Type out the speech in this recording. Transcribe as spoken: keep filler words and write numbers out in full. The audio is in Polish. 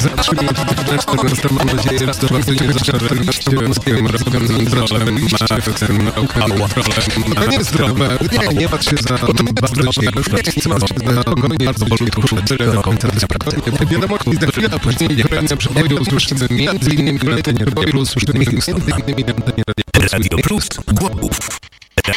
Za trzy minuty na czternastą mam nadzieję, że to bardzo nie czternastą rozmawiam z rolem, to nie jest zdrowe. Nie, nie patrz się za bardzo nie za ogólnie bardzo boli tuż do końca praktyki. Wiadomo, że za chwilę później nie przewodu usłyszymy między innymi letnie rozwoju, usłyszymy między innymi Radio Plus Głogów.